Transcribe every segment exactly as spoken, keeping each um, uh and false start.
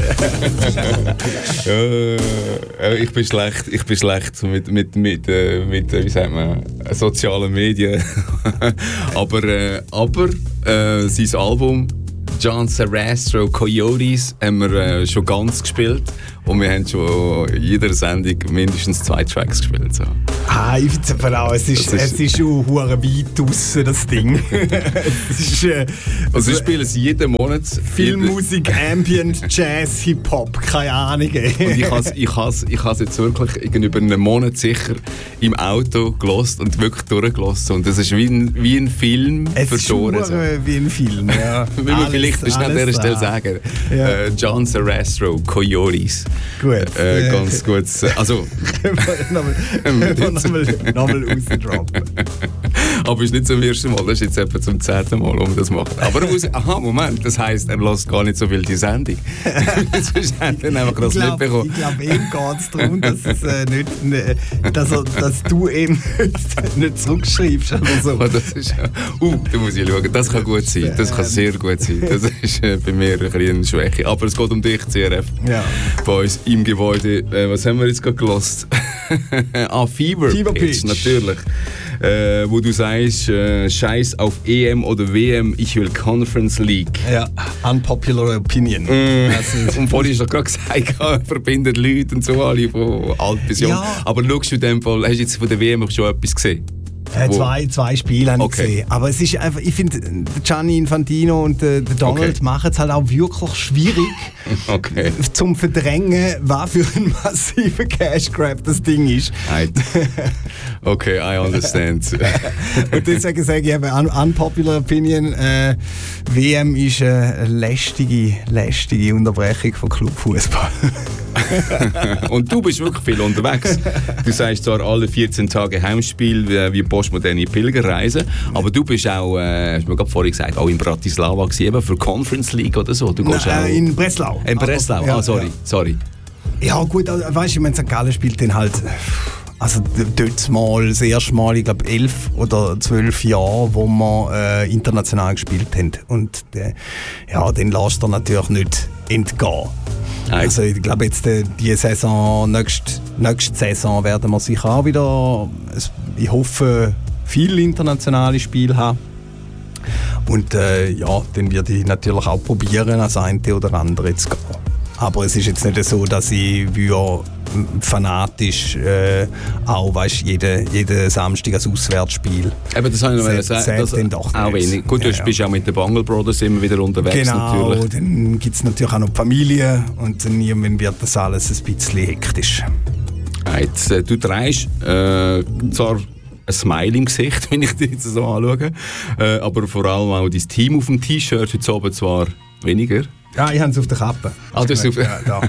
ja, ich bin schlecht, ich bin schlecht mit, mit, mit, äh, mit wie sagt man, sozialen Medien. aber äh, aber äh, sein Album John Sarastro Coyotes haben wir äh, schon ganz gespielt und wir haben schon in jeder Sendung mindestens zwei Tracks gespielt. So. Ah, ich finde es auch, es ist, es ist schon hure weit draussen, das Ding. es ist, äh, also wir spielen es jeden Monat. Filmmusik, Ambient, Jazz, Hip-Hop, keine Ahnung. Und ich habe es ich has, ich has jetzt wirklich über einen Monat sicher im Auto gehört und wirklich durchgelassen. Und das ist wie ein, wie ein Film es für ist schon so. wie ein Film, ja. Will man vielleicht schnell an dieser Stelle sagen. Ja. Äh, John Sarastro Coyotes. Gut. Äh, ganz gut. Also... Nochmal rausdroppen. Aber es ist nicht zum ersten Mal, das ist jetzt etwa zum zehnten Mal, um das zu machen. Aber er muss, aha, Moment, das heisst, er lässt gar nicht so viel die Sendung. Sonst hat er einfach das glaub, mitbekommen. Ich glaube, ihm geht es darum, dass, es, äh, nicht, ne, dass, er, dass du ihm nicht, nicht zurückschreibst oder so. Oh, das ist, uh, da muss ich schauen, das kann gut sein, das kann sehr gut sein. Das ist äh, bei mir ein bisschen eine Schwäche. Aber es geht um dich, C R F, ja. Bei uns im Gebäude. Äh, was haben wir jetzt gerade gehört? ah, Fever, Fever Pitch, Pitch, natürlich. Äh, wo du sagst, äh, Scheiß auf E M oder W M, ich will Conference League. Ja, unpopular opinion. Mm. Also, und vorhin hast du gerade gesagt, ja, verbindet Leute und so, alle von alt bis jung. Ja. Aber schaust du in dem Fall, hast du jetzt von der W M schon etwas gesehen? Äh, zwei, zwei Spiele habe ich okay. gesehen. Aber es ist einfach, ich finde, Gianni Infantino und äh, der Donald okay. machen es halt auch wirklich schwierig, okay. zum Verdrängen, was für ein massiver Cash Grab das Ding ist. Okay, I understand. Und deswegen sage ich eben, un- unpopular opinion, äh, W M ist eine lästige, lästige Unterbrechung von Clubfußball. Und du bist wirklich viel unterwegs. Du sagst zwar alle vierzehn Tage Heimspiel wie, wie postmoderne Pilgerreise, aber du bist auch, äh, hast du mir gerade vorhin gesagt, auch in Bratislava gewesen, für Conference League oder so. Du gehst Nein, auch in Breslau. In Breslau, ah, ja, sorry, ja. sorry. Ja gut, also, weißt du, ich meine, Sankt Gallen spielt dann halt, also dort mal, das erste Mal, ich glaube elf oder zwölf Jahre, wo wir äh, international gespielt haben. Und äh, ja, den lässt er natürlich nicht entgehen. Also ich glaube jetzt äh, die Saison, nächste, nächste Saison werden wir sicher auch wieder, ich hoffe, viele internationale Spiele haben. Und äh, ja, dann werde ich natürlich auch probieren, als eine oder andere zu gehen. Aber es ist jetzt nicht so, dass ich fanatisch äh, auch weißt, jeden, jeden Samstag ein Auswärtsspiel. Eben, das habe ich noch mal gesagt. Das auch wenig. Gut, du ja, bist ja. auch mit den Bungle Brothers immer wieder unterwegs. Genau, natürlich. Dann gibt es natürlich auch noch die Familie und dann irgendwann wird das alles ein bisschen hektisch. Jetzt, äh, du trägst äh, zwar ein Smile im Gesicht, wenn ich dich jetzt so anschaue, äh, aber vor allem auch dein Team auf dem T-Shirt heute oben zwar weniger. Ja, ich habe es auf der Kappe. Ah, du hast auf... Ja, da.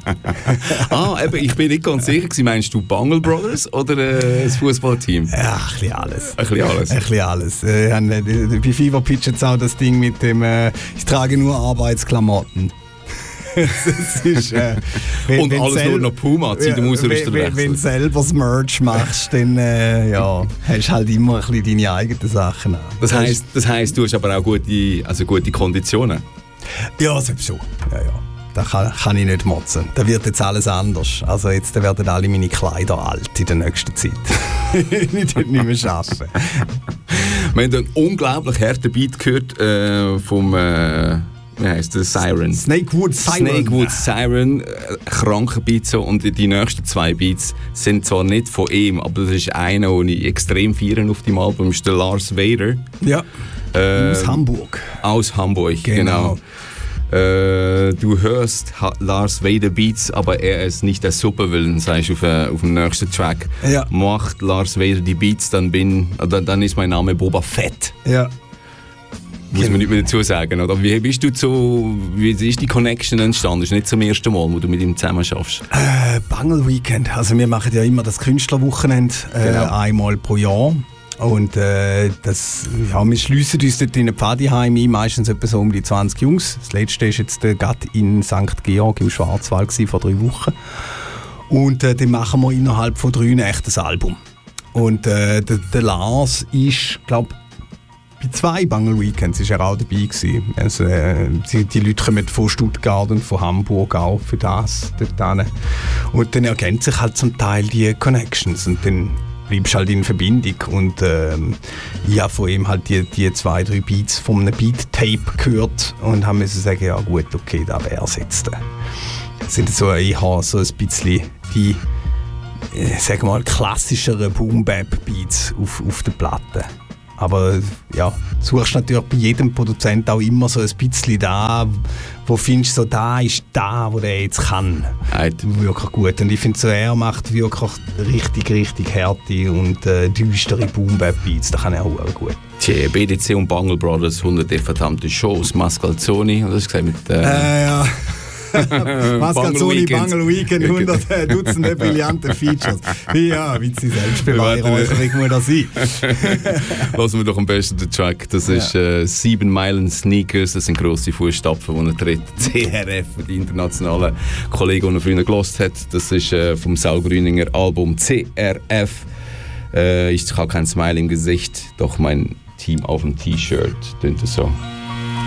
ah, eben, ich bin nicht ganz sicher. Meinst du Bungle Brothers oder äh, das Fußballteam? Ja, ein bisschen alles. Ein bisschen alles? Ein bisschen alles. Äh, äh, bei Fever Pitch jetzt auch das Ding mit dem, äh, ich trage nur Arbeitsklamotten. das ist, äh, wenn, und wenn alles sel- nur noch Puma, Zeit im Ausrüster wenn, wenn, wenn du selber das Merch machst, dann äh, ja, hast du halt immer ein bisschen deine eigenen Sachen an. Das heisst, das heisst, du hast aber auch gute, also gute Konditionen? Ja, sowieso. Ja, ja. Da kann, kann ich nicht motzen. Da wird jetzt alles anders. Also jetzt werden alle meine Kleider alt in der nächsten Zeit. Ich werde nicht mehr arbeiten. Wir haben einen unglaublich harten Beat gehört äh, vom... Äh Wie heisst das? Siren. Snakewood Siren. Snakewood Siren, äh, kranker Beat so. Und die nächsten zwei Beats sind zwar nicht von ihm, aber das ist einer, den ich extrem feiere auf dem Album, ist der Lars Vader. Ja, äh, aus Hamburg. Aus Hamburg, genau. genau. Äh, du hörst ha- Lars Vader Beats, aber er ist nicht der Supervillain, sagst du auf, äh, auf dem nächsten Track. Ja. Macht Lars Vader die Beats, dann, bin, dann, dann ist mein Name Boba Fett. Ja. Muss man nicht mehr dazu sagen, oder? Wie bist du zu, wie ist die Connection entstanden? Das ist nicht zum ersten Mal, wo du mit ihm zusammen schaffst. Äh, Bungle Weekend. Also wir machen ja immer das Künstlerwochenende äh, genau. einmal pro Jahr. Und äh, das, ja, wir schliessen uns dort in ein Pfadiheim ein, meistens etwa so um die zwanzig Jungs. Das letzte war jetzt gerade in Sankt Georg im Schwarzwald gewesen, vor drei Wochen. Und äh, dann machen wir innerhalb von drei Nächten ein Album. Und äh, der, der Lars ist, glaube bei zwei Bungle Weekends war er auch dabei gewesen. Also, äh, die, die Leute kommen von Stuttgart und von Hamburg auch für das dort hin. Und dann ergänzen sich halt zum Teil die Connections und dann bleibst halt in Verbindung. Und ähm, ich habe von ihm halt die, die zwei, drei Beats von einem Beat-Tape gehört und habe müssen sagen, ja gut, okay, da wäre es jetzt. Sind so, ich habe so ein bisschen die, äh, sag mal, klassischeren Boom-Bap-Beats auf, auf der Platte. Aber ja, du suchst natürlich bei jedem Produzent auch immer so ein bisschen da, wo findest so, da ist da, wo der jetzt kann. Right. Wirklich gut. Und ich finde so, er macht wirklich richtig, richtig harte und äh, düstere Boom-Bap-Beats. Das kann er auch gut. Tja, B D C und Bungle Brothers, hunderte verdammte Shows. Mascalzoni, was hast du gesagt mit... Äh, äh ja. Mascalzoni, Bungle Weekend, hundert Dutzende brillante Features. Ja, wie sie selbst Beweihräucherung muss das sein. Lassen wir doch am besten den Track. Das ja. ist äh, Sieben Meilen Sneakers. Das sind grosse Fußstapfen, die er tritt. C R F, die internationalen Kollegen, die er früher gelost hat. Das ist äh, vom Saul-Grüninger Album C R F. Äh, ich habe kein Smile im Gesicht, doch mein Team auf dem T-Shirt. Tönt das so.